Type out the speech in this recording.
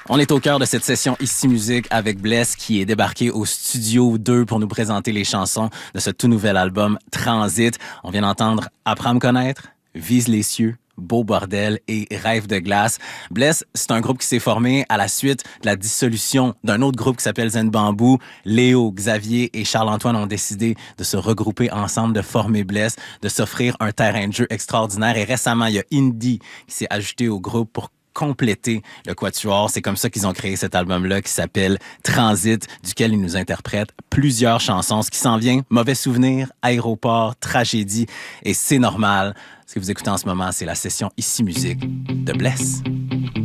On est au cœur de cette session Ici Musique avec Bless qui est débarqué au Studio 2 pour nous présenter les chansons de ce tout nouvel album Transit. On vient d'entendre Apprends à me connaître, Vise les cieux, Beau bordel et Rêve de glace. Bless, c'est un groupe qui s'est formé à la suite de la dissolution d'un autre groupe qui s'appelle Zen Bamboo. Léo, Xavier et Charles-Antoine ont décidé de se regrouper ensemble, de former Bless, de s'offrir un terrain de jeu extraordinaire. Et récemment, il y a Indy qui s'est ajouté au groupe pour compléter le quatuor. C'est comme ça qu'ils ont créé cet album-là qui s'appelle Transit, duquel ils nous interprètent plusieurs chansons. Ce qui s'en vient, Mauvais souvenir, Aéroport, Tragédie et C'est normal. Ce que vous écoutez en ce moment, c'est la session Ici Musique de Bless.